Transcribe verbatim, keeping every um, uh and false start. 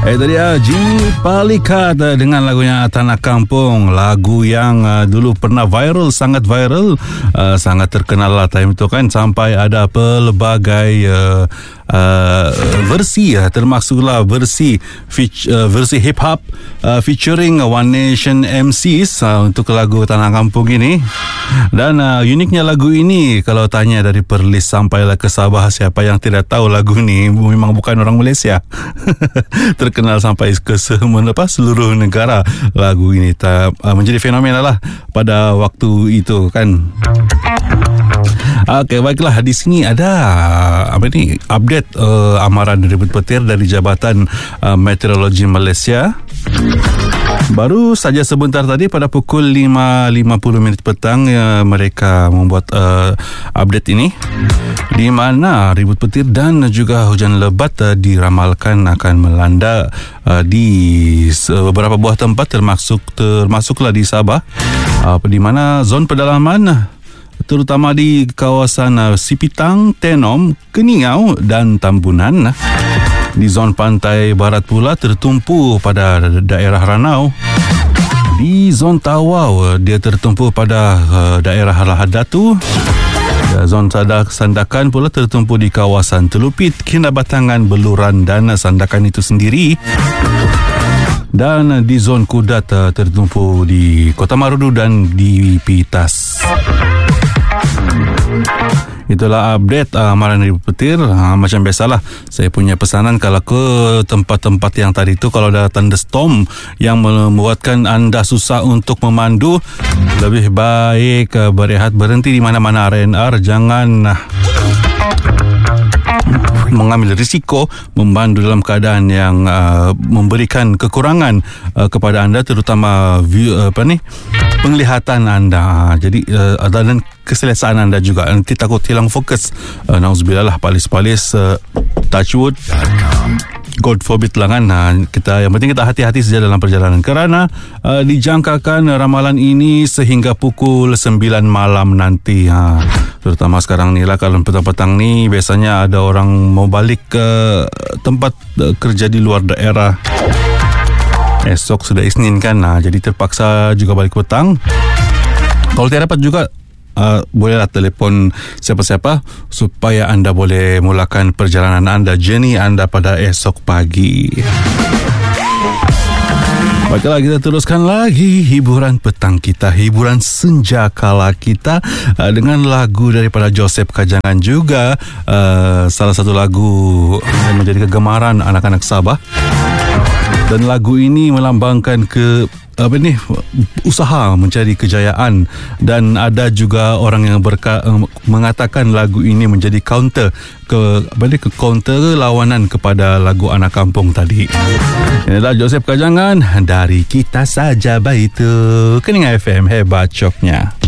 Eh tadi uh, Jimmy Palikat uh, dengan lagunya Tanah Kampung, lagu yang uh, dulu pernah viral, sangat viral, uh, sangat terkenal lah time itu kan, sampai ada pelbagai uh, uh, versi uh, termasuklah versi feat- uh, versi hip hop uh, featuring One Nation M Cs uh, untuk lagu Tanah Kampung ini. Dan uh, uniknya lagu ini, kalau tanya dari Perlis sampailah ke Sabah, siapa yang tidak tahu lagu ini memang bukan orang Malaysia. Terkenal sampai ke apa, seluruh negara. Lagu ini tak, uh, menjadi fenomena lah pada waktu itu kan. Okey, baiklah, di sini ada apa ni update uh, amaran ribut petir dari Jabatan uh, Meteorologi Malaysia. Baru saja sebentar tadi pada pukul lima lima puluh minit petang ya, mereka membuat uh, update ini, di mana ribut petir dan juga hujan lebat uh, diramalkan akan melanda uh, di beberapa buah tempat, termasuk termasuklah di Sabah, uh, di mana zon pedalaman terutama di kawasan uh, Sipitang, Tenom, Keningau dan Tambunan. Di zon pantai barat pula tertumpu pada daerah Ranau. Di zon Tawau dia tertumpu pada uh, daerah Lahadatu. Zon Sandakan pula tertumpu di kawasan Telupit, Kinabatangan, Beluran dan Sandakan itu sendiri. Dan di zon Kudat uh, tertumpu di Kota Marudu dan di Pitas. Itulah update uh, amaran ribut petir. uh, Macam biasalah, saya punya pesanan kalau ke tempat-tempat yang tadi tu, kalau ada thunderstorm yang membuatkan anda susah untuk memandu, lebih baik uh, berehat, berhenti di mana-mana R and R. Jangan uh, mengambil risiko memandu dalam keadaan yang uh, memberikan kekurangan uh, kepada anda, terutama view, uh, apa ni penglihatan anda. Jadi uh, dan keselesaan anda juga. Nanti takut hilang fokus. Uh, Nauzubillah lah, palis-palis, uh, touch wood, God forbid lah kan. Uh, kita, yang penting kita hati-hati saja dalam perjalanan, kerana uh, dijangkakan ramalan ini sehingga pukul sembilan malam nanti. Uh, terutama sekarang ni lah, kalau petang-petang ni biasanya ada orang mau balik ke tempat uh, kerja di luar daerah. Esok sudah Isnin kan, nah, jadi terpaksa juga balik petang. Kalau tidak dapat juga, uh, bolehlah telefon siapa-siapa supaya anda boleh mulakan perjalanan anda, journey anda pada esok pagi. Baiklah, kita teruskan lagi hiburan petang kita, hiburan senja kala kita, uh, dengan lagu daripada Joseph Kajangan juga, uh, salah satu lagu yang menjadi kegemaran anak-anak Sabah. Dan lagu ini melambangkan ke apa ni usaha mencari kejayaan, dan ada juga orang yang berka, mengatakan lagu ini menjadi counter ke apa ni ke counter lawanan kepada lagu Anak Kampung tadi. Inilah Joseph Kajangan, Dari Kita Saja Baitu, Keningau F M, hebat coknya.